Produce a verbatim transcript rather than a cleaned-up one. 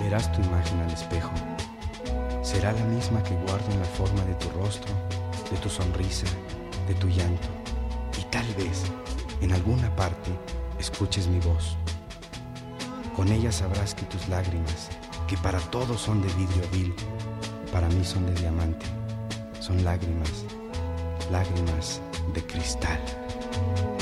Verás tu imagen al espejo. Será la misma que guardo en la forma de tu rostro, de tu sonrisa, de tu llanto. Y tal vez, en alguna parte, escuches mi voz. Con ella sabrás que tus lágrimas, que para todos son de vidrio vil, para mí son de diamante. Son lágrimas, lágrimas de cristal.